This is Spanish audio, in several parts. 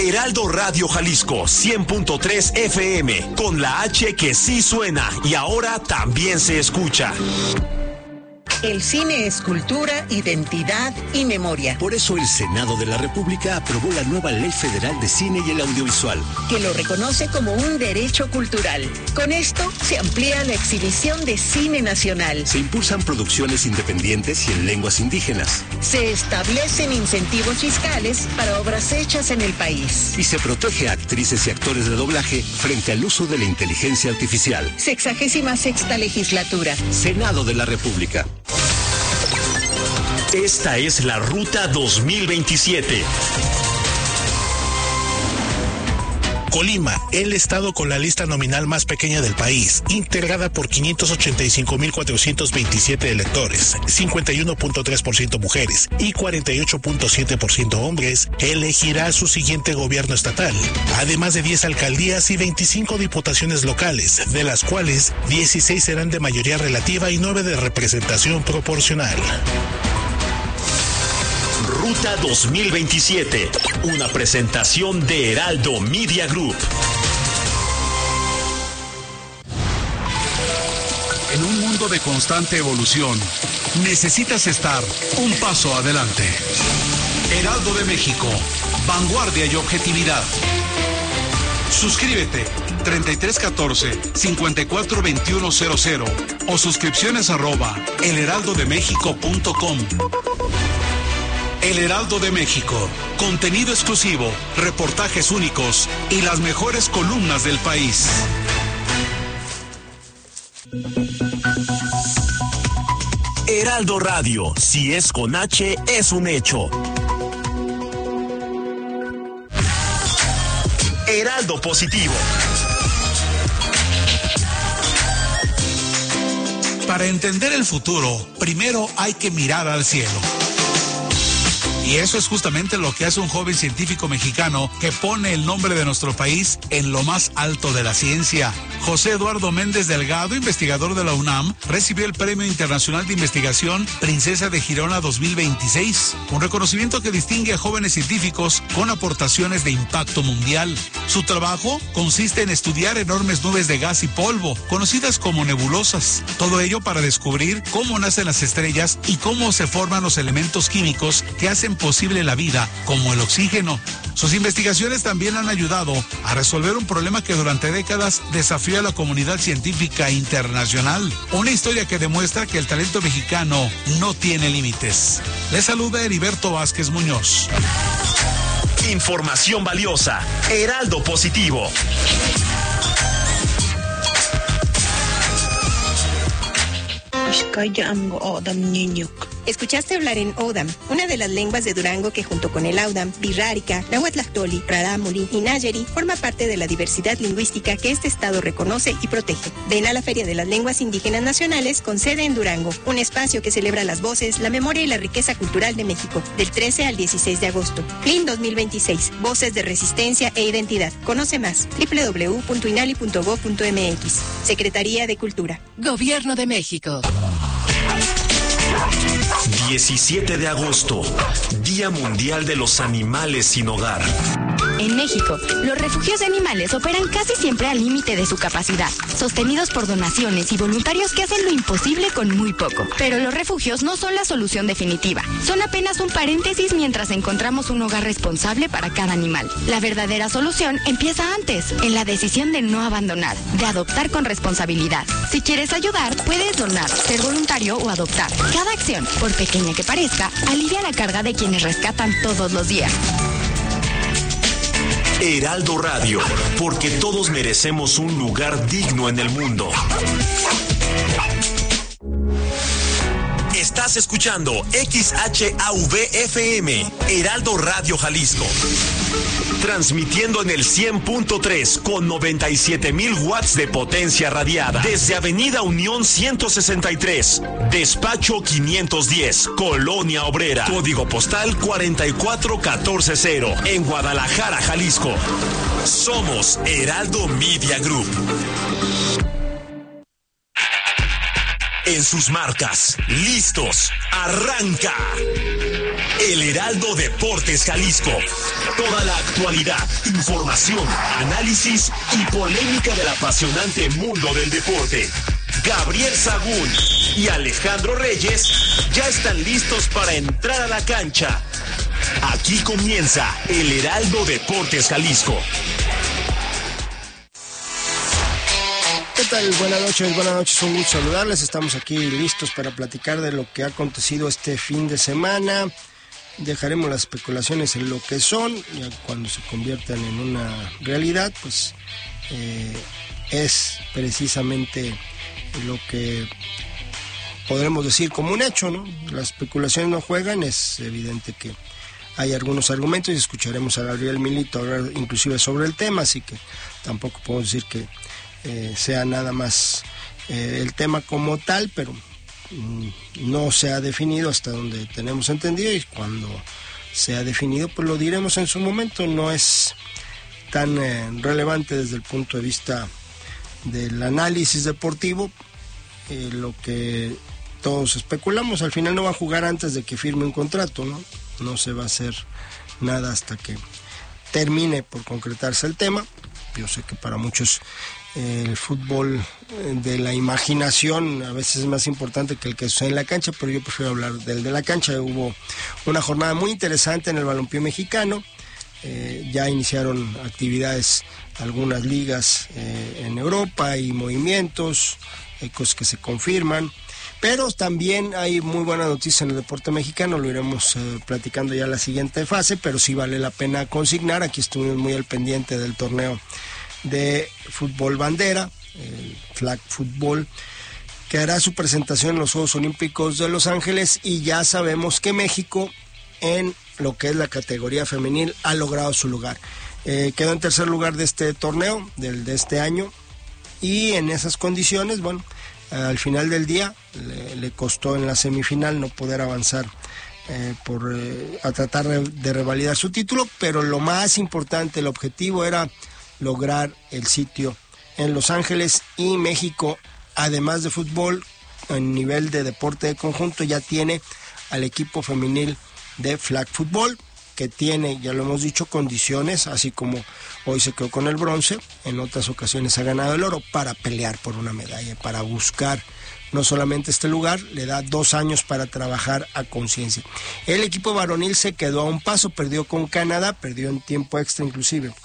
Heraldo Radio Jalisco 100.3 FM, con la H que sí suena y ahora también se escucha. El cine es cultura, identidad y memoria. Por eso el Senado de la República aprobó la nueva Ley Federal de Cine y el Audiovisual, que lo reconoce como un derecho cultural. Con esto se amplía la exhibición de cine nacional. Se impulsan producciones independientes y en lenguas indígenas. Se establecen incentivos fiscales para obras hechas en el país. Y se protege a actrices y actores de doblaje frente al uso de la inteligencia artificial. 66ª legislatura. Senado de la República. Esta es la Ruta 2027. Colima, el estado con la lista nominal más pequeña del país, integrada por 585,427 electores, 51.3% mujeres y 48.7% hombres, elegirá su siguiente gobierno estatal, además de 10 alcaldías y 25 diputaciones locales, de las cuales 16 serán de mayoría relativa y 9 de representación proporcional. Ruta 2027, una presentación de Heraldo Media Group. En un mundo de constante evolución, necesitas estar un paso adelante. Heraldo de México, vanguardia y objetividad. Suscríbete 3314-542100 o suscripciones @elheraldodemexico.com. El Heraldo de México, contenido exclusivo, reportajes únicos y las mejores columnas del país. Heraldo Radio, si es con H, es un hecho. Heraldo Positivo. Para entender el futuro, primero hay que mirar al cielo. Y eso es justamente lo que hace un joven científico mexicano que pone el nombre de nuestro país en lo más alto de la ciencia. José Eduardo Méndez Delgado, investigador de la UNAM, recibió el Premio Internacional de Investigación Princesa de Girona 2026, un reconocimiento que distingue a jóvenes científicos con aportaciones de impacto mundial. Su trabajo consiste en estudiar enormes nubes de gas y polvo, conocidas como nebulosas. Todo ello para descubrir cómo nacen las estrellas y cómo se forman los elementos químicos que hacen posible la vida, como el oxígeno. Sus investigaciones también han ayudado a resolver un problema que durante décadas desafió a la comunidad científica internacional. Una historia que demuestra que el talento mexicano no tiene límites. Les saluda Heriberto Vázquez Muñoz. Información valiosa. Heraldo Positivo. Escuchaste hablar en Odam, una de las lenguas de Durango que junto con el Audam, Birrárica, Nahuatlactoli, Rarámuri y Nayeri forma parte de la diversidad lingüística que este estado reconoce y protege. Ven a la Feria de las Lenguas Indígenas Nacionales con sede en Durango, un espacio que celebra las voces, la memoria y la riqueza cultural de México, del 13 al 16 de agosto. CLIN 2026, Voces de Resistencia e Identidad. Conoce más, www.inali.gov.mx. Secretaría de Cultura. Gobierno de México. 17 de agosto, Día Mundial de los Animales sin Hogar. En México, los refugios de animales operan casi siempre al límite de su capacidad, sostenidos por donaciones y voluntarios que hacen lo imposible con muy poco. Pero los refugios no son la solución definitiva, son apenas un paréntesis mientras encontramos un hogar responsable para cada animal. La verdadera solución empieza antes, en la decisión de no abandonar, de adoptar con responsabilidad. Si quieres ayudar, puedes donar, ser voluntario o adoptar. Cada acción, por pequeña que parezca, alivia la carga de quienes rescatan todos los días. Heraldo Radio, porque todos merecemos un lugar digno en el mundo. Estás escuchando XHAV-FM, Heraldo Radio Jalisco. Transmitiendo en el 100.3 con 97,000 watts de potencia radiada. Desde Avenida Unión 163, Despacho 510, Colonia Obrera. Código postal 44140, en Guadalajara, Jalisco. Somos Heraldo Media Group. En sus marcas, listos, arranca. El Heraldo Deportes Jalisco. Toda la actualidad, información, análisis y polémica del apasionante mundo del deporte. Gabriel Sagún y Alejandro Reyes ya están listos para entrar a la cancha. Aquí comienza el Heraldo Deportes Jalisco. ¿Qué tal? Buenas noches, un gusto saludarles. Estamos aquí listos para platicar de lo que ha acontecido este fin de semana. Dejaremos las especulaciones en lo que son, ya cuando se conviertan en una realidad, pues es precisamente lo que podremos decir como un hecho, ¿no? Las especulaciones no juegan, es evidente que hay algunos argumentos y escucharemos a Gabriel Milito hablar inclusive sobre el tema, así que tampoco podemos decir que sea nada más el tema como tal, pero no se ha definido hasta donde tenemos entendido, y cuando se ha definido pues lo diremos en su momento. No es tan relevante desde el punto de vista del análisis deportivo, lo que todos especulamos. Al final no va a jugar antes de que firme un contrato, no se va a hacer nada hasta que termine por concretarse el tema. Yo sé que para muchos el fútbol de la imaginación a veces es más importante que el que sucede en la cancha, pero yo prefiero hablar del de la cancha. Hubo una jornada muy interesante en el balompié mexicano. Ya iniciaron actividades algunas ligas en Europa y movimientos, hay cosas que se confirman, pero también hay muy buena noticia en el deporte mexicano. Lo iremos platicando ya en la siguiente fase, pero sí vale la pena consignar. Aquí estuvimos muy al pendiente del torneo de fútbol bandera, el flag football, que hará su presentación en los Juegos Olímpicos de Los Ángeles, y ya sabemos que México en lo que es la categoría femenil ha logrado su lugar. Quedó en tercer lugar de este torneo, de este año, y en esas condiciones, bueno, al final del día le costó en la semifinal no poder avanzar a tratar de revalidar su título, pero lo más importante, el objetivo era lograr el sitio en Los Ángeles, y México, además de fútbol, en nivel de deporte de conjunto, ya tiene al equipo femenil de flag football, que tiene, ya lo hemos dicho, condiciones, así como hoy se quedó con el bronce, en otras ocasiones ha ganado el oro, para pelear por una medalla, para buscar no solamente este lugar. Le da 2 años para trabajar a conciencia. El equipo varonil se quedó a un paso, perdió con Canadá, perdió en tiempo extra inclusive.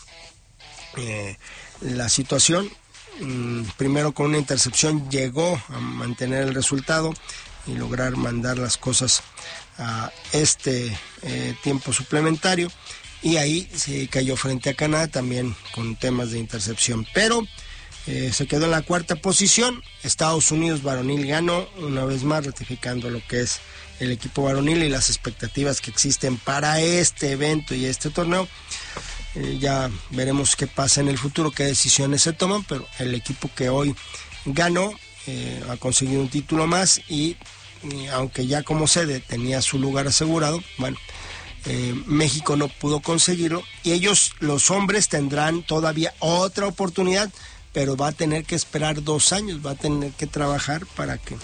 La situación, primero con una intercepción llegó a mantener el resultado y lograr mandar las cosas a este tiempo suplementario, y ahí se cayó frente a Canadá también con temas de intercepción, pero se quedó en la 4ª posición. Estados Unidos varonil ganó una vez más, ratificando lo que es el equipo varonil y las expectativas que existen para este evento y este torneo. Ya veremos qué pasa en el futuro, qué decisiones se toman, pero el equipo que hoy ganó ha conseguido un título más, y aunque ya como sede tenía su lugar asegurado, bueno, México no pudo conseguirlo, y ellos, los hombres, tendrán todavía otra oportunidad, pero va a tener que esperar 2 años, va a tener que trabajar para que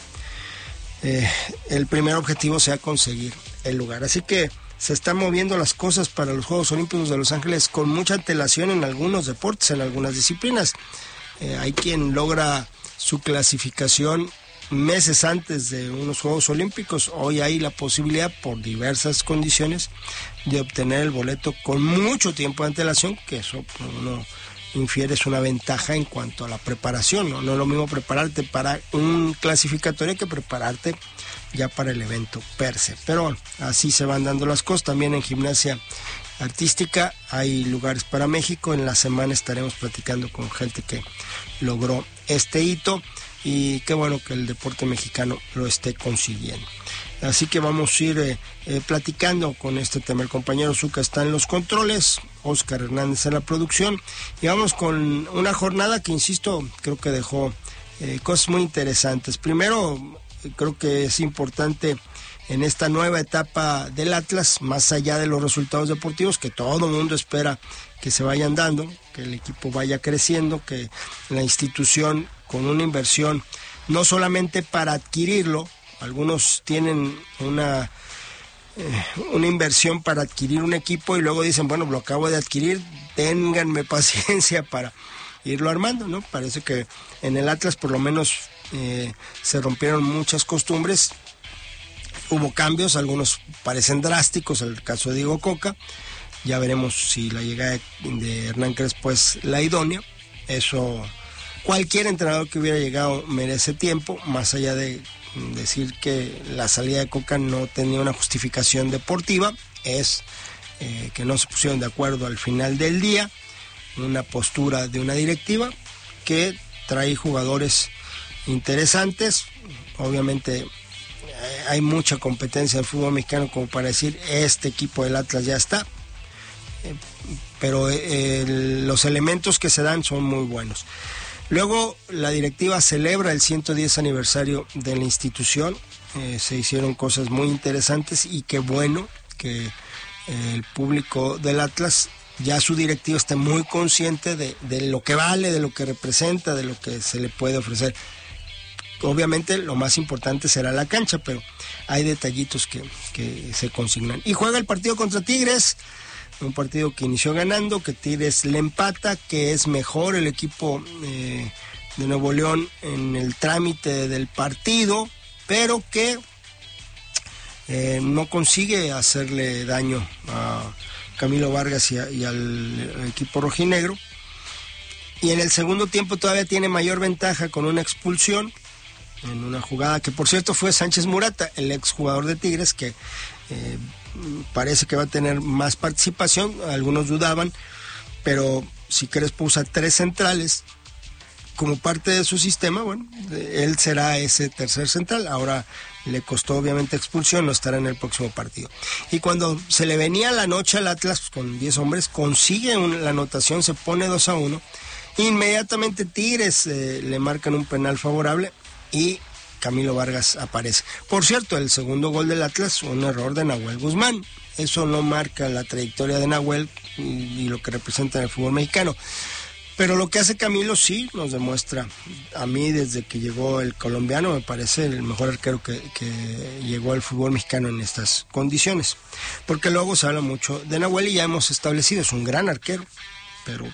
el primer objetivo sea conseguir el lugar. Así que se están moviendo las cosas para los Juegos Olímpicos de Los Ángeles con mucha antelación en algunos deportes, en algunas disciplinas. Hay quien logra su clasificación meses antes de unos Juegos Olímpicos. Hoy hay la posibilidad, por diversas condiciones, de obtener el boleto con mucho tiempo de antelación, que eso uno infiere es una ventaja en cuanto a la preparación, ¿no? No es lo mismo prepararte para un clasificatorio que prepararte ya para el evento per se. Pero bueno, así se van dando las cosas. También en gimnasia artística hay lugares para México. En la semana estaremos platicando con gente que logró este hito, y qué bueno que el deporte mexicano lo esté consiguiendo. Así que vamos a ir platicando con este tema. El compañero Zucca está en los controles, Oscar Hernández en la producción, y vamos con una jornada que, insisto, creo que dejó cosas muy interesantes. Primero, creo que es importante en esta nueva etapa del Atlas, más allá de los resultados deportivos que todo el mundo espera que se vayan dando, que el equipo vaya creciendo, que la institución, con una inversión no solamente para adquirirlo, algunos tienen una una inversión para adquirir un equipo y luego dicen, bueno, lo acabo de adquirir, ténganme paciencia para irlo armando, ¿no? Parece que en el Atlas por lo menos se rompieron muchas costumbres, hubo cambios, algunos parecen drásticos, el caso de Diego Coca, ya veremos si la llegada de Hernán Crespo es la idónea, eso cualquier entrenador que hubiera llegado merece tiempo, más allá de decir que la salida de Coca no tenía una justificación deportiva, es que no se pusieron de acuerdo al final del día, una postura de una directiva que trae jugadores interesantes, obviamente hay mucha competencia del fútbol mexicano como para decir este equipo del Atlas ya está, pero los elementos que se dan son muy buenos. Luego la directiva celebra el 110 aniversario de la institución, se hicieron cosas muy interesantes y qué bueno que el público del Atlas, ya su directiva esté muy consciente de lo que vale, de lo que representa, de lo que se le puede ofrecer. Obviamente lo más importante será la cancha, pero hay detallitos que se consignan. Y juega el partido contra Tigres, un partido que inició ganando, que Tigres le empata, que es mejor el equipo de Nuevo León en el trámite del partido, pero que no consigue hacerle daño a Camilo Vargas y al equipo rojinegro. Y en el segundo tiempo todavía tiene mayor ventaja con una expulsión, en una jugada que por cierto fue Sánchez Murata, el exjugador de Tigres, que parece que va a tener más participación, algunos dudaban, pero si Crespo usa 3 centrales como parte de su sistema, bueno, él será ese tercer central. Ahora le costó obviamente expulsión, no estará en el próximo partido. Y cuando se le venía la noche al Atlas con 10 hombres, consigue la anotación, se pone 2-1, inmediatamente Tigres le marcan un penal favorable y Camilo Vargas aparece. Por cierto, el segundo gol del Atlas, un error de Nahuel Guzmán. Eso no marca la trayectoria de Nahuel y lo que representa en el fútbol mexicano. Pero lo que hace Camilo sí nos demuestra, a mí desde que llegó el colombiano, me parece el mejor arquero que llegó al fútbol mexicano en estas condiciones. Porque luego se habla mucho de Nahuel y ya hemos establecido, es un gran arquero, pero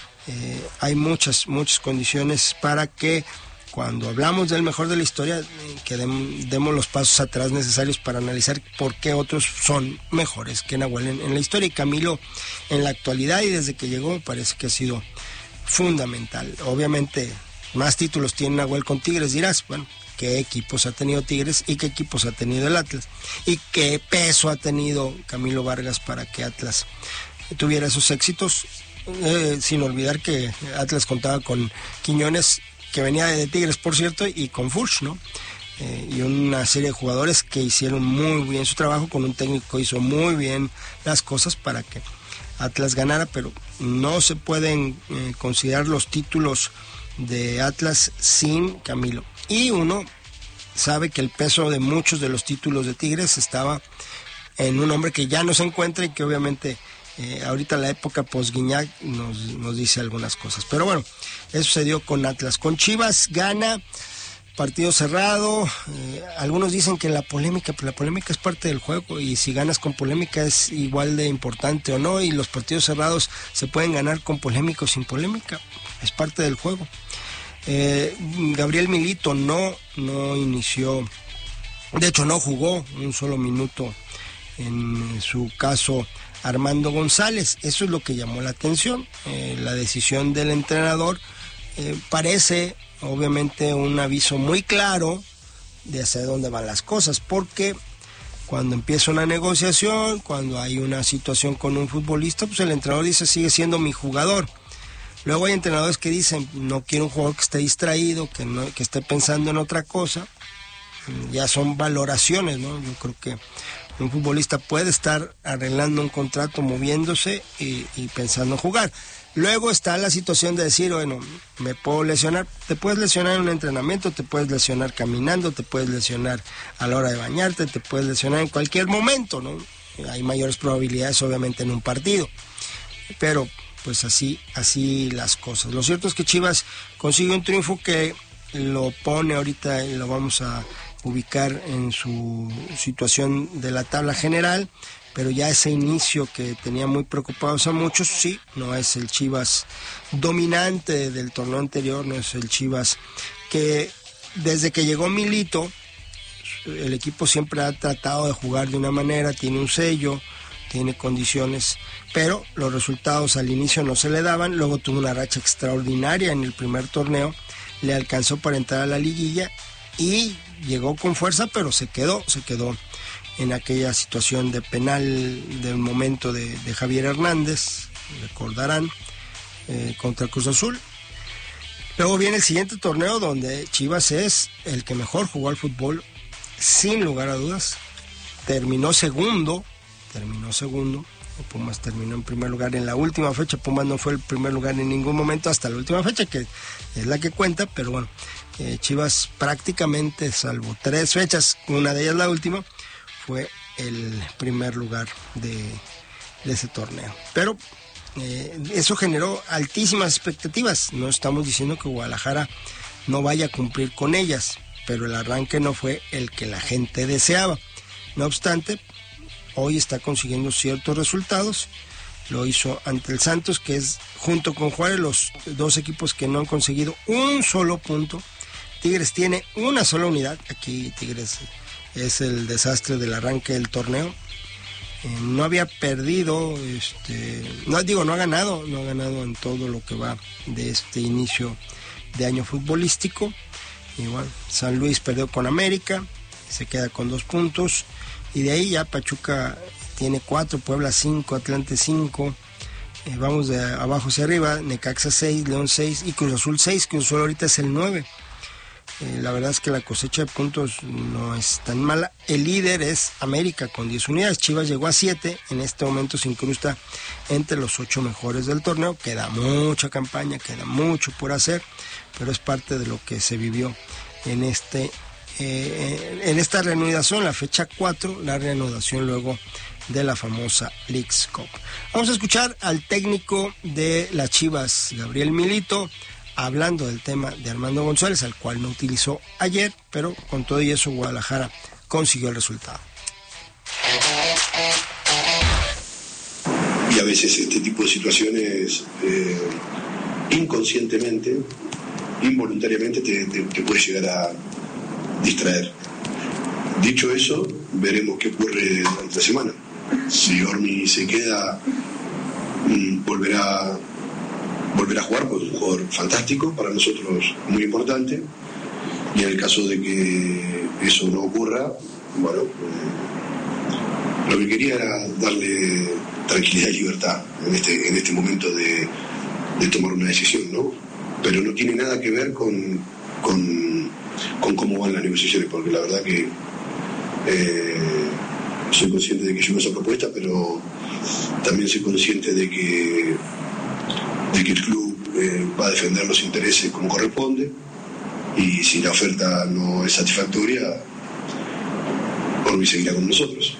hay muchas condiciones para que cuando hablamos del mejor de la historia, que demos los pasos atrás necesarios para analizar por qué otros son mejores que Nahuel en la historia. Y Camilo en la actualidad y desde que llegó me parece que ha sido fundamental. Obviamente más títulos tiene Nahuel con Tigres, dirás, bueno, qué equipos ha tenido Tigres y qué equipos ha tenido el Atlas y qué peso ha tenido Camilo Vargas para que Atlas tuviera esos éxitos, sin olvidar que Atlas contaba con Quiñones, que venía de Tigres, por cierto, y con Furch, ¿no? Y una serie de jugadores que hicieron muy bien su trabajo, con un técnico que hizo muy bien las cosas para que Atlas ganara, pero no se pueden considerar los títulos de Atlas sin Camilo. Y uno sabe que el peso de muchos de los títulos de Tigres estaba en un hombre que ya no se encuentra y que obviamente ahorita la época post-Guiñac nos dice algunas cosas. Pero bueno, eso se dio con Atlas. Con Chivas gana, partido cerrado. Algunos dicen que la polémica es parte del juego y si ganas con polémica es igual de importante o no, y los partidos cerrados se pueden ganar con polémica o sin polémica, es parte del juego. Gabriel Milito no inició, de hecho no jugó un solo minuto. En su caso Armando González, eso es lo que llamó la atención. La decisión del entrenador parece obviamente un aviso muy claro de hacia dónde van las cosas, porque cuando empieza una negociación, cuando hay una situación con un futbolista, pues el entrenador dice sigue siendo mi jugador. Luego hay entrenadores que dicen no quiero un jugador que esté distraído, que esté pensando en otra cosa. Ya son valoraciones, ¿no? Yo creo que un futbolista puede estar arreglando un contrato, moviéndose y pensando en jugar. Luego está la situación de decir, bueno, me puedo lesionar. Te puedes lesionar en un entrenamiento, te puedes lesionar caminando, te puedes lesionar a la hora de bañarte, te puedes lesionar en cualquier momento, ¿no? Hay mayores probabilidades obviamente en un partido, pero pues así las cosas. Lo cierto es que Chivas consigue un triunfo que lo pone ahorita, lo vamos a ubicar en su situación de la tabla general, pero ya ese inicio que tenía muy preocupados a muchos, sí, no es el Chivas dominante del torneo anterior, no es el Chivas que desde que llegó Milito, el equipo siempre ha tratado de jugar de una manera, tiene un sello, tiene condiciones, pero los resultados al inicio no se le daban. Luego tuvo una racha extraordinaria en el primer torneo, le alcanzó para entrar a la liguilla y llegó con fuerza, pero se quedó en aquella situación de penal del momento de Javier Hernández, recordarán, contra Cruz Azul. Luego viene el siguiente torneo donde Chivas es el que mejor jugó al fútbol, sin lugar a dudas. Terminó segundo, Pumas terminó en primer lugar en la última fecha. Pumas no fue el primer lugar en ningún momento hasta la última fecha, que es la que cuenta, pero bueno, Chivas prácticamente, salvo 3 fechas, una de ellas la última, fue el primer lugar de ese torneo. Pero eso generó altísimas expectativas. No estamos diciendo que Guadalajara no vaya a cumplir con ellas, pero el arranque no fue el que la gente deseaba. No obstante, hoy está consiguiendo ciertos resultados. Lo hizo ante el Santos, que es, junto con Juárez, los 2 equipos que no han conseguido un solo punto. Tigres tiene una sola unidad. Aquí Tigres es el desastre del arranque del torneo. No había perdido, no ha ganado en todo lo que va de este inicio de año futbolístico. Y bueno, San Luis perdió con América, se queda con 2 puntos, y de ahí ya Pachuca tiene 4, Puebla 5, Atlante 5, vamos de abajo hacia arriba, Necaxa 6, León 6 y Cruz Azul 6, Cruz Azul ahorita es el 9. La verdad es que la cosecha de puntos no es tan mala. El líder es América con 10 unidades, Chivas llegó a 7, en este momento se incrusta entre los 8 mejores del torneo. Queda mucha campaña, queda mucho por hacer, pero es parte de lo que se vivió en esta reanudación, la fecha 4, la reanudación luego de la famosa Leagues Cup. Vamos a escuchar al técnico de las Chivas, Gabriel Milito, hablando del tema de Armando González, al cual no utilizó ayer, pero con todo y eso Guadalajara consiguió el resultado. Y a veces este tipo de situaciones inconscientemente, involuntariamente te puede llegar a distraer. Dicho eso, veremos qué ocurre durante la semana. Si Ormi se queda, volverá a jugar, porque es un jugador fantástico, para nosotros muy importante, y en el caso de que eso no ocurra, bueno, lo que quería era darle tranquilidad y libertad en este momento de tomar una decisión, ¿no? Pero no tiene nada que ver con cómo van las negociaciones, porque la verdad que soy consciente de que llegó esa propuesta, pero también soy consciente de que el club va a defender los intereses como corresponde, y si la oferta no es satisfactoria, Orbi seguirá con nosotros.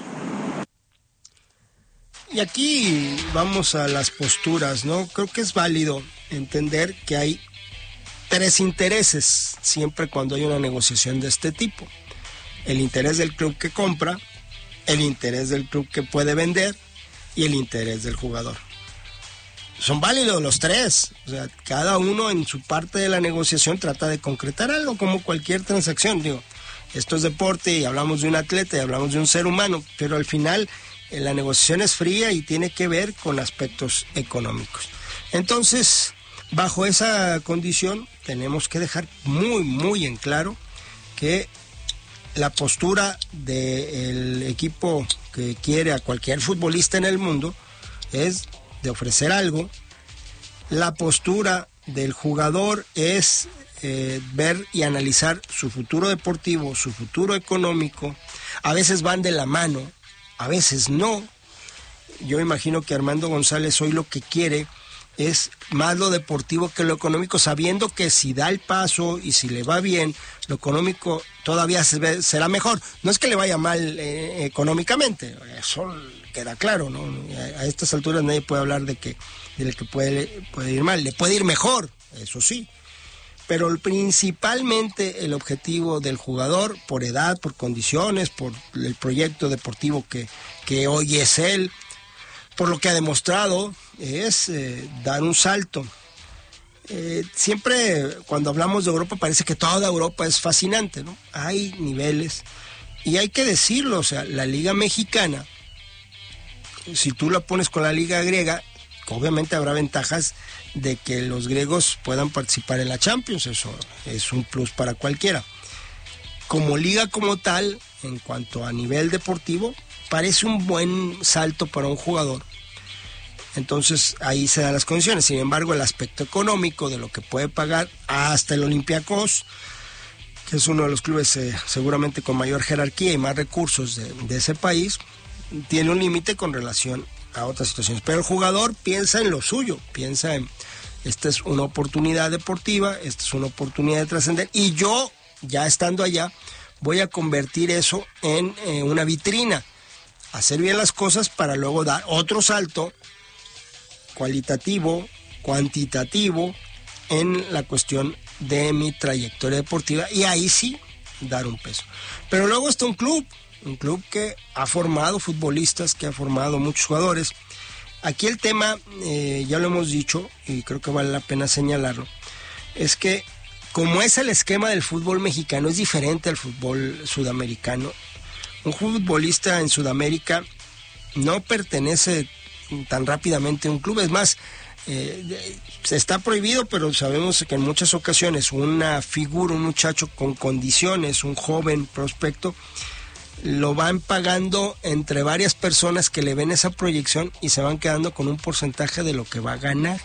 Y aquí vamos a las posturas, ¿no? Creo que es válido entender que hay 3 intereses siempre cuando hay una negociación de este tipo: el interés del club que compra, el interés del club que puede vender y el interés del jugador. Son válidos los 3, o sea, cada uno en su parte de la negociación trata de concretar algo, como cualquier transacción. Digo, esto es deporte y hablamos de un atleta y hablamos de un ser humano, pero al final la negociación es fría y tiene que ver con aspectos económicos. Entonces, bajo esa condición, tenemos que dejar muy, muy en claro que la postura del equipo que quiere a cualquier futbolista en el mundo es de ofrecer algo. La postura del jugador es ver y analizar su futuro deportivo, su futuro económico. A veces van de la mano, a veces no. Yo imagino que Armando González hoy lo que quiere es más lo deportivo que lo económico, sabiendo que si da el paso y si le va bien, lo económico todavía será mejor. No es que le vaya mal económicamente, eso queda claro, ¿no? A estas alturas nadie puede hablar de que puede ir mal. Le puede ir mejor, eso sí, Pero principalmente el objetivo del jugador, por edad, por condiciones, por el proyecto deportivo que hoy es él, por lo que ha demostrado, es dar un salto. Siempre cuando hablamos de Europa parece que toda Europa es fascinante, ¿no? Hay niveles y hay que decirlo, o sea, la Liga Mexicana, si tú la pones con la Liga Griega, obviamente habrá ventajas de que los griegos puedan participar en la Champions, eso es un plus para cualquiera. Como liga como tal, en cuanto a nivel deportivo, parece un buen salto para un jugador. Entonces ahí se dan las condiciones. Sin embargo, el aspecto económico de lo que puede pagar hasta el Olympiacos, que es uno de los clubes seguramente con mayor jerarquía y más recursos de ese país, tiene un límite con relación a otras situaciones. Pero el jugador piensa en lo suyo, piensa en, esta es una oportunidad deportiva, esta es una oportunidad de trascender, y yo, ya estando allá, voy a convertir eso en una vitrina, hacer bien las cosas para luego dar otro salto cualitativo, cuantitativo en la cuestión de mi trayectoria deportiva, y ahí sí dar un peso. Pero luego está un club que ha formado futbolistas, que ha formado muchos jugadores. Aquí el tema, ya lo hemos dicho y creo que vale la pena señalarlo, es que como es el esquema del fútbol mexicano, es diferente al fútbol sudamericano. Un futbolista en Sudamérica no pertenece tan rápidamente a un club, es más, está prohibido, pero sabemos que en muchas ocasiones una figura, un muchacho con condiciones, un joven prospecto, lo van pagando entre varias personas que le ven esa proyección y se van quedando con un porcentaje de lo que va a ganar.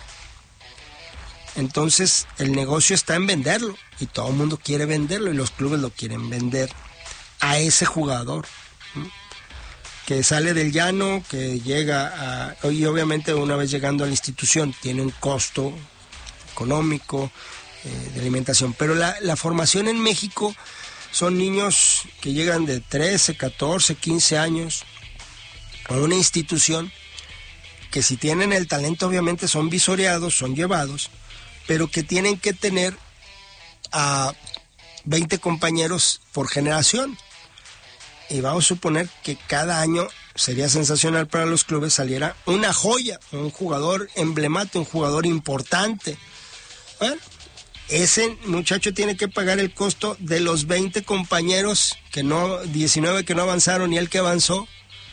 Entonces el negocio está en venderlo y todo el mundo quiere venderlo y los clubes lo quieren vender a ese jugador, ¿sí? Que sale del llano, que llega a... Y obviamente una vez llegando a la institución tiene un costo económico, de alimentación. Pero la formación en México son niños que llegan de 13, 14, 15 años a una institución que si tienen el talento obviamente son visoreados, son llevados, pero que tienen que tener a 20 compañeros por generación. Y vamos a suponer que cada año sería sensacional para los clubes saliera una joya, un jugador emblemático, un jugador importante. Bueno, ese muchacho tiene que pagar el costo de los 20 compañeros, 19 que no avanzaron y el que avanzó,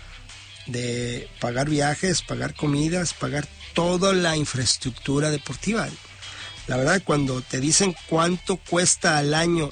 de pagar viajes, pagar comidas, pagar toda la infraestructura deportiva. La verdad, cuando te dicen cuánto cuesta al año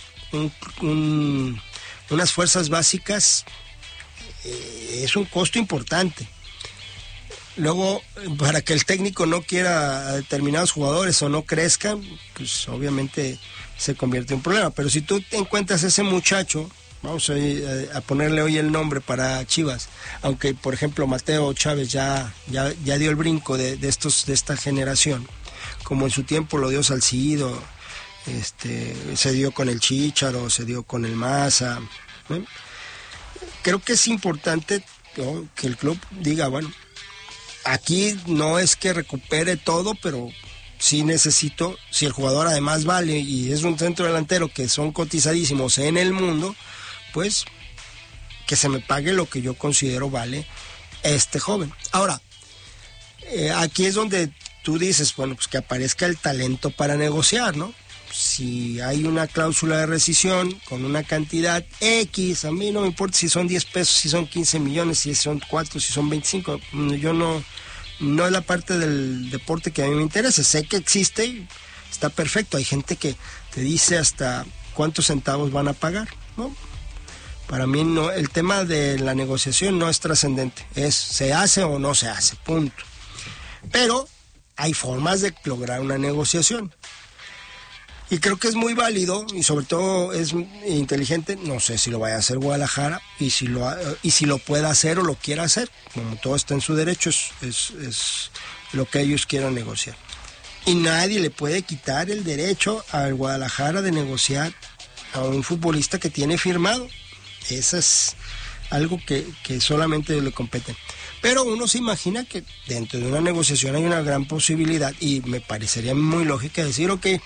unas fuerzas básicas, es un costo importante. Luego, para que el técnico no quiera a determinados jugadores o no crezcan, pues obviamente se convierte en un problema. Pero si tú te encuentras ese muchacho, vamos a ponerle hoy el nombre para Chivas, aunque por ejemplo Mateo Chávez ya dio el brinco de esta generación, como en su tiempo lo dio Salcido, se dio con el Chícharo, se dio con el Maza, ¿no? Creo que es importante, ¿no?, que el club diga, bueno, aquí no es que recupere todo, pero sí necesito, si el jugador además vale y es un centro delantero que son cotizadísimos en el mundo, pues que se me pague lo que yo considero vale este joven. Ahora, aquí es donde tú dices, bueno, pues que aparezca el talento para negociar, ¿no? Si hay una cláusula de rescisión con una cantidad X, a mí no me importa si son 10 pesos, si son 15 millones, si son 4, si son 25, yo no es la parte del deporte que a mí me interesa. Sé que existe y está perfecto, hay gente que te dice hasta cuántos centavos van a pagar, ¿no? Para mí no, el tema de la negociación no es trascendente, es se hace o no se hace, punto. Pero hay formas de lograr una negociación. Y creo que es muy válido y sobre todo es inteligente, no sé si lo vaya a hacer Guadalajara y si lo pueda hacer o lo quiera hacer, como todo está en su derecho, es lo que ellos quieran negociar. Y nadie le puede quitar el derecho al Guadalajara de negociar a un futbolista que tiene firmado. Eso es algo que solamente le compete. Pero uno se imagina que dentro de una negociación hay una gran posibilidad y me parecería muy lógica decir, ok,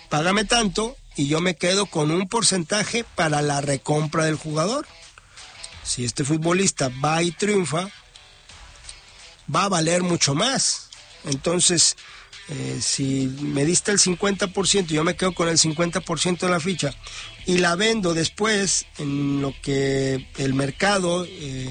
págame tanto y yo me quedo con un porcentaje para la recompra del jugador. Si este futbolista va y triunfa, va a valer mucho más. Entonces, si me diste el 50%, yo me quedo con el 50% de la ficha y la vendo después en lo que el mercado,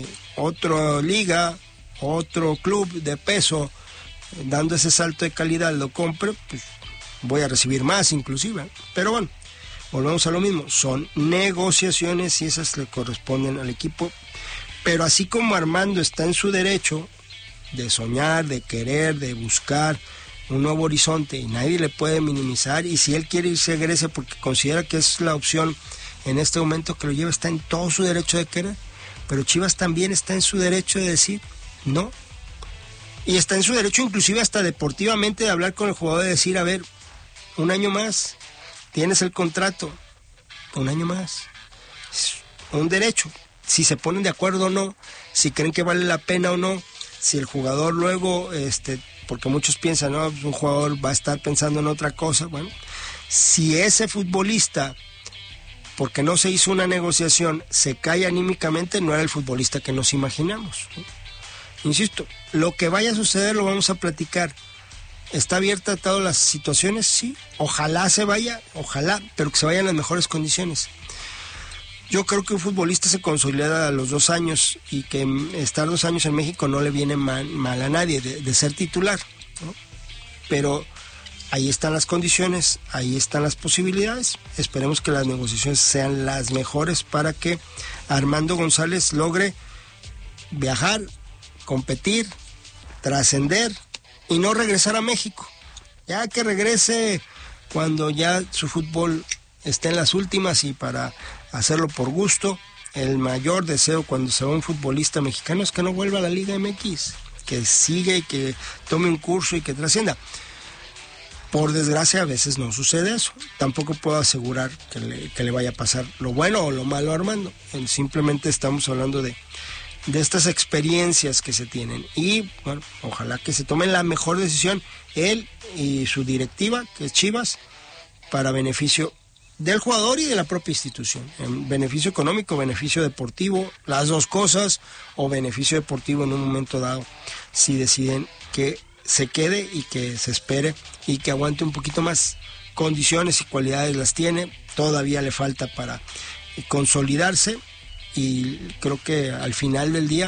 otra liga, otro club de peso, dando ese salto de calidad, lo compre, pues voy a recibir más inclusive. Pero bueno, volvemos a lo mismo, son negociaciones y esas le corresponden al equipo. Pero así como Armando está en su derecho de soñar, de querer, de buscar un nuevo horizonte y nadie le puede minimizar, y si él quiere irse a Grecia porque considera que es la opción en este momento que lo lleva, está en todo su derecho de querer, pero Chivas también está en su derecho de decir no, y está en su derecho inclusive hasta deportivamente de hablar con el jugador, de decir, a ver, un año más, tienes el contrato, un año más, es un derecho, si se ponen de acuerdo o no, si creen que vale la pena o no, si el jugador luego, porque muchos piensan, no, un jugador va a estar pensando en otra cosa. Bueno, si ese futbolista, porque no se hizo una negociación, se cae anímicamente, no era el futbolista que nos imaginamos, ¿no? Insisto, lo que vaya a suceder lo vamos a platicar. ¿Está abierta a todas las situaciones? Sí. Ojalá se vaya, ojalá, pero que se vaya en las mejores condiciones. Yo creo que un futbolista se consolida a los 2 años y que estar 2 años en México no le viene mal a nadie de ser titular, ¿no? Pero ahí están las condiciones, ahí están las posibilidades. Esperemos que las negociaciones sean las mejores para que Armando González logre viajar, competir, trascender y no regresar a México. Ya que regrese cuando ya su fútbol esté en las últimas y para hacerlo por gusto. El mayor deseo cuando se va un futbolista mexicano es que no vuelva a la Liga MX, que siga y que tome un curso y que trascienda. Por desgracia a veces no sucede eso. Tampoco puedo asegurar que le vaya a pasar lo bueno o lo malo a Armando. Simplemente estamos hablando de estas experiencias que se tienen y bueno, ojalá que se tome la mejor decisión él y su directiva, que es Chivas, para beneficio del jugador y de la propia institución, en beneficio económico, beneficio deportivo, las dos cosas, o beneficio deportivo en un momento dado, si deciden que se quede y que se espere y que aguante un poquito más. Condiciones y cualidades las tiene, todavía le falta para consolidarse y creo que al final del día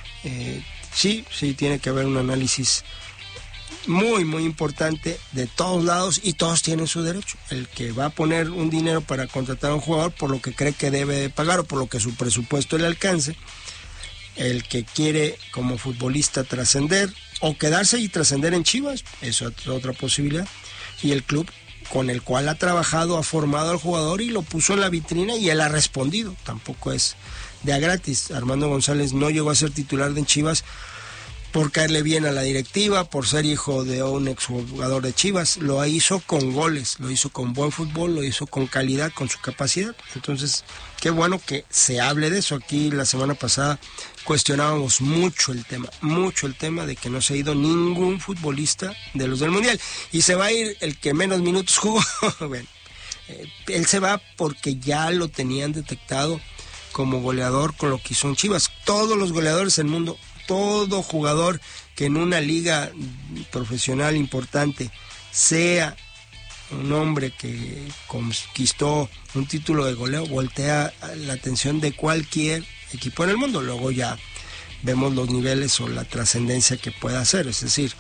sí tiene que haber un análisis muy muy importante de todos lados y todos tienen su derecho. El que va a poner un dinero para contratar a un jugador por lo que cree que debe de pagar o por lo que su presupuesto le alcance, el que quiere como futbolista trascender o quedarse y trascender en Chivas, eso es otra posibilidad, y el club con el cual ha trabajado, ha formado al jugador y lo puso en la vitrina y él ha respondido, tampoco es de a gratis. Armando González no llegó a ser titular de Chivas por caerle bien a la directiva, por ser hijo de un exjugador de Chivas, lo hizo con goles, lo hizo con buen fútbol, lo hizo con calidad, con su capacidad. Entonces, qué bueno que se hable de eso. Aquí la semana pasada cuestionábamos mucho el tema de que no se ha ido ningún futbolista de los del Mundial. Y se va a ir el que menos minutos jugó. Bueno, él se va porque ya lo tenían detectado como goleador con lo que hizo en Chivas. Todos los goleadores del mundo, todo jugador que en una liga profesional importante sea un hombre que conquistó un título de goleo, voltea la atención de cualquier equipo en el mundo. Luego ya vemos los niveles o la trascendencia que puede hacer. Es decir,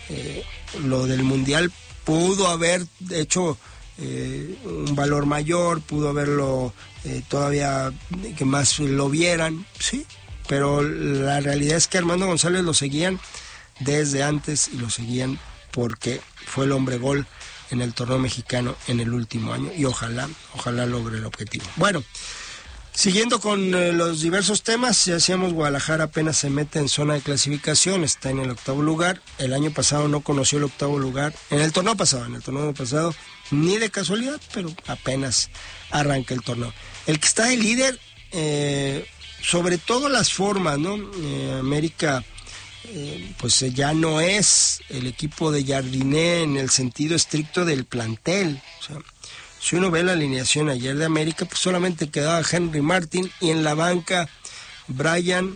lo del Mundial pudo haber hecho un valor mayor, pudo haberlo todavía que más lo vieran, sí, pero la realidad es que Armando González lo seguían desde antes y lo seguían porque fue el hombre gol en el torneo mexicano en el último año y ojalá logre el objetivo. Bueno, siguiendo con los diversos temas, ya decíamos, Guadalajara apenas se mete en zona de clasificación, está en el 8º lugar. El año pasado no conoció el 8º lugar, en el torneo pasado, ni de casualidad, pero apenas arranca el torneo. El que está de líder, sobre todo las formas, ¿no? América pues ya no es el equipo de Jardiné en el sentido estricto del plantel. O sea, si uno ve la alineación ayer de América, pues solamente quedaba Henry Martin y en la banca Brian,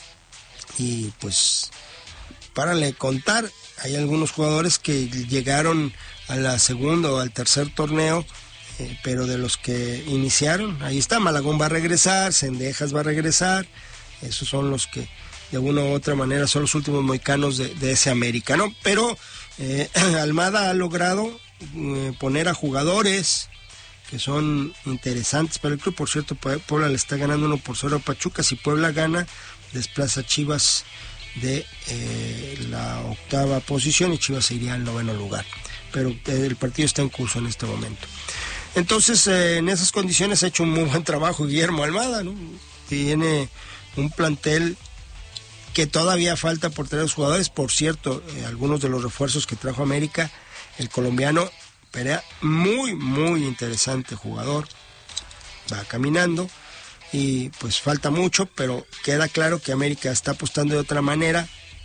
y pues párale contar, hay algunos jugadores que llegaron a la segunda o al tercer torneo, pero de los que iniciaron, ahí está, Malagón va a regresar, Cendejas va a regresar, esos son los que de una u otra manera son los últimos mohicanos de ese América, ¿no? Pero Almada ha logrado poner a jugadores que son interesantes para el club. Por cierto, Puebla le está ganando 1-0 a Pachuca. Si Puebla gana, desplaza a Chivas de la 8ª posición y Chivas se iría al 9º lugar. Pero el partido está en curso en este momento. Entonces, en esas condiciones ha hecho un muy buen trabajo Guillermo Almada, ¿no? Tiene un plantel que todavía falta por traer los jugadores. Por cierto, algunos de los refuerzos que trajo América, el colombiano Perea, muy interesante jugador, va caminando y pues falta mucho, pero queda claro que América está apostando de otra manera.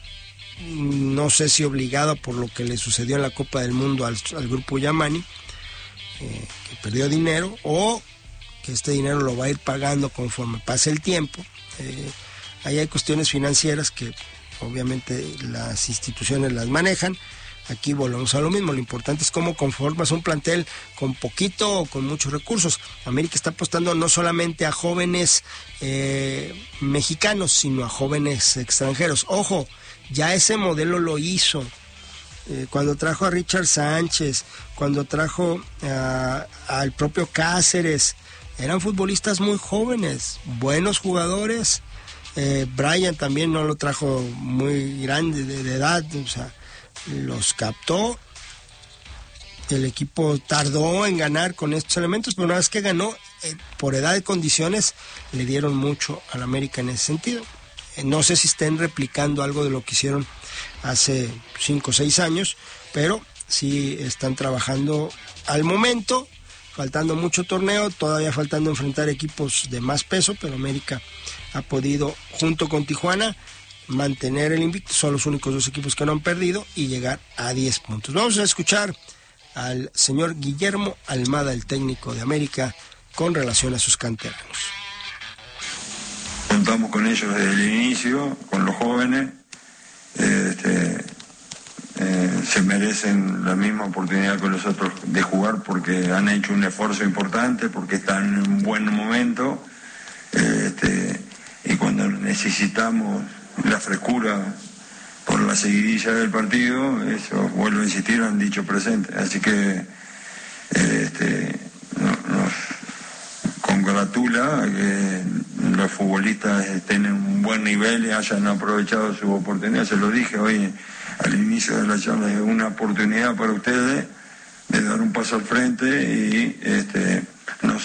No sé si obligado por lo que le sucedió en la Copa del Mundo al grupo Yamani, que perdió dinero, o que este dinero lo va a ir pagando conforme pase el tiempo. Ahí hay cuestiones financieras que obviamente las instituciones las manejan. Aquí volvemos a lo mismo, lo importante es cómo conformas un plantel con poquito o con muchos recursos. América está apostando no solamente a jóvenes mexicanos, sino a jóvenes extranjeros. Ojo, ya ese modelo lo hizo cuando trajo a Richard Sánchez, cuando trajo al propio Cáceres. Eran futbolistas muy jóvenes, buenos jugadores. Brian también no lo trajo muy grande de edad, o sea, los captó. El equipo tardó en ganar con estos elementos, pero una vez que ganó, por edad y condiciones, le dieron mucho al América en ese sentido. No sé si estén replicando algo de lo que hicieron hace 5 o 6 años, pero sí están trabajando al momento, faltando mucho torneo, todavía faltando enfrentar equipos de más peso, pero América ha podido, junto con Tijuana, mantener el invicto. Son los únicos 2 equipos que no han perdido y llegar a 10 puntos. Vamos a escuchar al señor Guillermo Almada, el técnico de América, con relación a sus canteranos. Contamos con ellos desde el inicio, con los jóvenes. Se merecen la misma oportunidad que los otros de jugar porque han hecho un esfuerzo importante, porque están en un buen momento. Y cuando necesitamos la frescura por la seguidilla del partido, eso, vuelvo a insistir, han dicho presente. Así que nos congratula que los futbolistas estén en un buen nivel y hayan aprovechado su oportunidad. Se lo dije hoy al inicio de la charla, es una oportunidad para ustedes de dar un paso al frente y no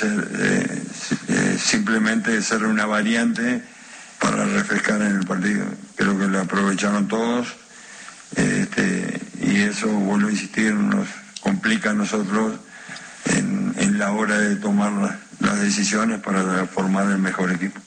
simplemente ser una variante para refrescar en el partido. Creo que lo aprovecharon todos, y eso, vuelvo a insistir, nos complica a nosotros en la hora de tomar las decisiones para formar el mejor equipo.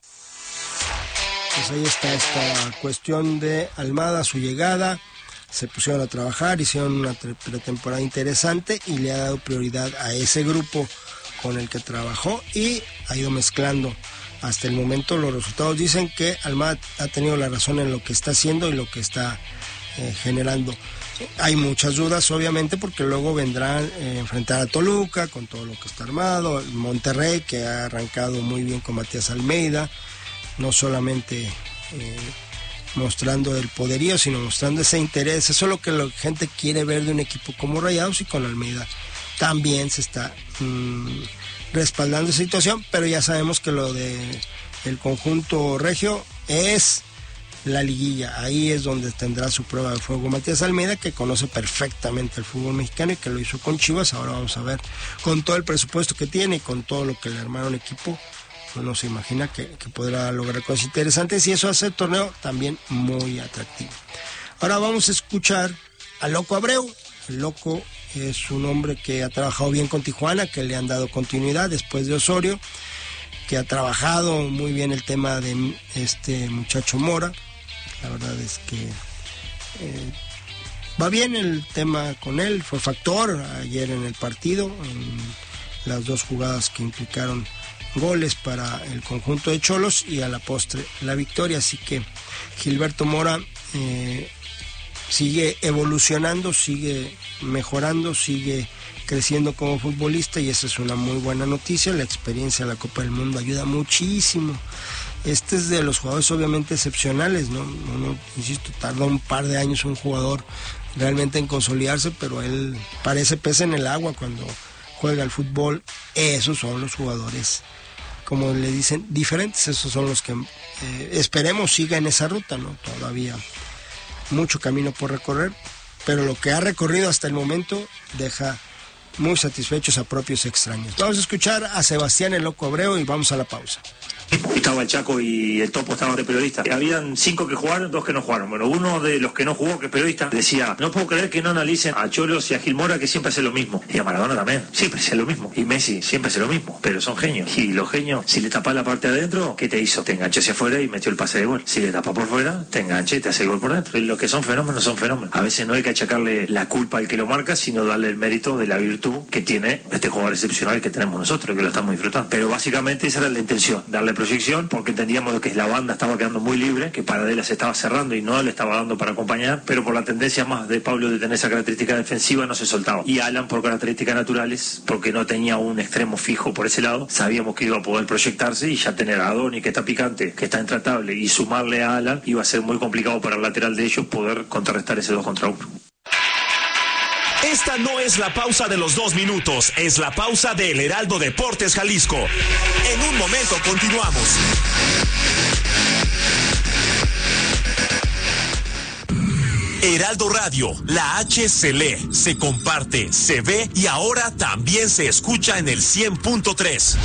Pues ahí está esta cuestión de Almada, su llegada. Se pusieron a trabajar, hicieron una pretemporada interesante y le ha dado prioridad a ese grupo con el que trabajó y ha ido mezclando. Hasta el momento los resultados dicen que Almada ha tenido la razón en lo que está haciendo y lo que está generando. Hay muchas dudas, obviamente, porque luego vendrán enfrentar a Toluca con todo lo que está armado, Monterrey, que ha arrancado muy bien con Matías Almeida, no solamente mostrando el poderío, sino mostrando ese interés. Eso es lo que la gente quiere ver de un equipo como Rayados, y con Almeida también se está respaldando esa situación, pero ya sabemos que lo de el conjunto regio es la liguilla. Ahí es donde tendrá su prueba de fuego Matías Almeida, que conoce perfectamente el fútbol mexicano y que lo hizo con Chivas. Ahora vamos a ver, con todo el presupuesto que tiene y con todo lo que le armaron equipo, uno se imagina que podrá lograr cosas interesantes, y eso hace el torneo también muy atractivo. Ahora vamos a escuchar a Loco Abreu. El Loco es un hombre que ha trabajado bien con Tijuana, que le han dado continuidad después de Osorio, que ha trabajado muy bien el tema de este muchacho Mora, La verdad es que va bien el tema con él, fue factor ayer en el partido, en las dos jugadas que implicaron goles para el conjunto de Xolos y a la postre la victoria. Así que Gilberto Mora sigue evolucionando, sigue mejorando, sigue creciendo como futbolista y esa es una muy buena noticia. La experiencia de la Copa del Mundo ayuda muchísimo. Este es de los jugadores obviamente excepcionales, ¿no? Insisto, tarda un par de años un jugador realmente en consolidarse, pero él parece pez en el agua cuando juega al fútbol. Esos son los jugadores, como le dicen, diferentes. Esos son los que esperemos siga en esa ruta, ¿no? Todavía mucho camino por recorrer, pero lo que ha recorrido hasta el momento deja muy satisfechos a propios y extraños. Vamos a escuchar a Sebastián el Loco Abreu y vamos a la pausa. Estaba el Chaco y el Topo estaban de periodistas. Habían 5 que jugaron, 2 que no jugaron. Bueno, uno de los que no jugó, que es periodista, decía: no puedo creer que no analicen a Xolos y a Gil Mora, que siempre hace lo mismo. Y a Maradona también, siempre hace lo mismo. Y Messi siempre hace lo mismo, pero son genios. Y los genios, si le tapás la parte de adentro, ¿qué te hizo? Te enganchó hacia afuera y metió el pase de gol. Si le tapás por fuera, te enganché y te hace el gol por dentro. Y los que son fenómenos, son fenómenos. A veces no hay que achacarle la culpa al que lo marca, sino darle el mérito de la virtud que tiene este jugador excepcional que tenemos nosotros, que lo estamos disfrutando. Pero básicamente esa era la intención, darle proyección, porque entendíamos que la banda estaba quedando muy libre, que Paradela se estaba cerrando y no le estaba dando para acompañar, pero por la tendencia más de Pablo de tener esa característica defensiva no se soltaba. Y Alan, por características naturales, porque no tenía un extremo fijo por ese lado, sabíamos que iba a poder proyectarse y ya tener a Adoni, que está picante, que está intratable, y sumarle a Alan, iba a ser muy complicado para el lateral de ellos poder contrarrestar ese 2 contra 1. Esta no es la pausa de los 2 minutos, es la pausa de El Heraldo Deportes Jalisco. En un momento continuamos. Heraldo Radio, la H se lee, se comparte, se ve y ahora también se escucha en el 100.3.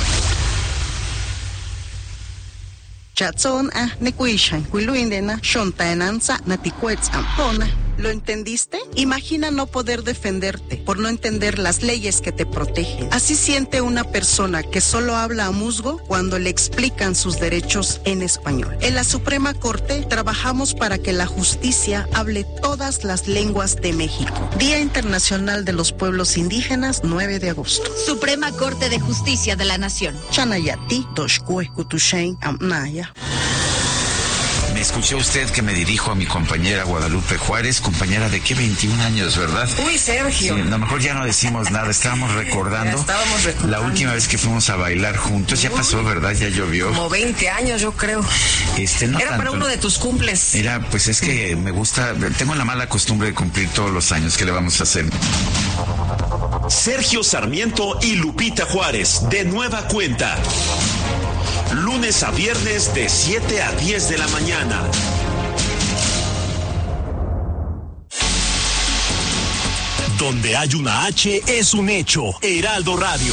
¿Lo entendiste? Imagina no poder defenderte por no entender las leyes que te protegen. Así siente una persona que solo habla a musgo cuando le explican sus derechos en español. En la Suprema Corte trabajamos para que la justicia hable todas las lenguas de México. Día Internacional de los Pueblos Indígenas, 9 de agosto. Suprema Corte de Justicia de la Nación. Chanayati, Toshkue, Kutushain, Amnaya. Me escuchó usted que me dirijo a mi compañera Guadalupe Juárez, compañera de 21 años, ¿verdad? Uy, Sergio. Sí, a lo mejor ya no decimos nada, estábamos recordando la última vez que fuimos a bailar juntos. Ya pasó, ¿verdad? Ya llovió. Como 20 años, yo creo. No era tanto, para uno de tus cumples. Era, pues es que me gusta, tengo la mala costumbre de cumplir todos los años. ¿Qué le vamos a hacer? Sergio Sarmiento y Lupita Juárez, de nueva cuenta. Lunes a viernes de 7 a 10 de la mañana. Donde hay una H es un hecho. Heraldo Radio.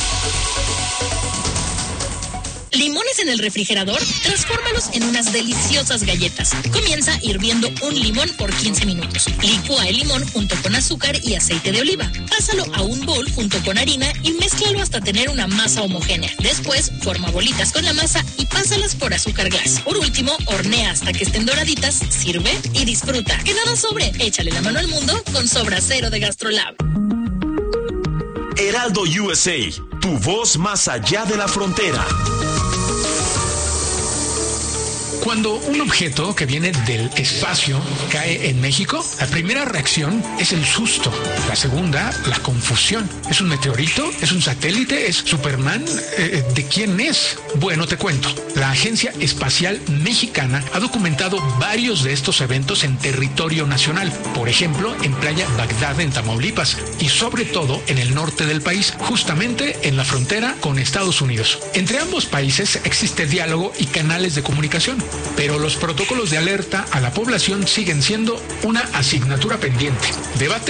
¿Limones en el refrigerador? Transfórmalos en unas deliciosas galletas. Comienza hirviendo un limón por 15 minutos. Licúa el limón junto con azúcar y aceite de oliva. Pásalo a un bol junto con harina y mézclalo hasta tener una masa homogénea. Después, forma bolitas con la masa y pásalas por azúcar glass. Por último, hornea hasta que estén doraditas, sirve y disfruta. Que nada sobre, échale la mano al mundo con Sobra Cero de Gastrolab. Heraldo USA, tu voz más allá de la frontera. Cuando un objeto que viene del espacio cae en México, la primera reacción es el susto. La segunda, la confusión. ¿Es un meteorito? ¿Es un satélite? ¿Es Superman? ¿De quién es? Bueno, te cuento. La Agencia Espacial Mexicana ha documentado varios de estos eventos en territorio nacional. Por ejemplo, en Playa Bagdad, en Tamaulipas, y sobre todo en el norte del país, justamente en la frontera con Estados Unidos. Entre ambos países existe diálogo y canales de comunicación, pero los protocolos de alerta a la población siguen siendo una asignatura pendiente. Debate